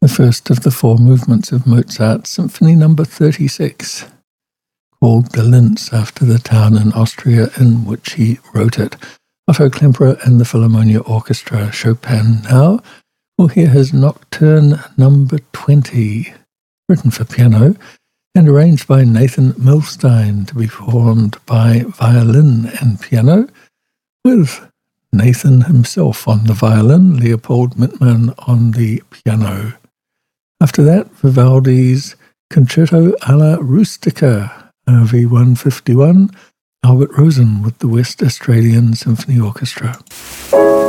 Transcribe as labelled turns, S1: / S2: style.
S1: the first of the four movements of Mozart's Symphony No. 36, called the Linz after the town in Austria in which he wrote it. Otto Klemperer and the Philharmonia Orchestra. Chopin now. We'll hear his Nocturne No. 20, written for piano and arranged by Nathan Milstein, to be performed by violin and piano, with Nathan himself on the violin, Leopold Mittmann on the piano. After that, Vivaldi's Concerto alla Rustica, RV 151, Albert Rosen with the West Australian Symphony Orchestra.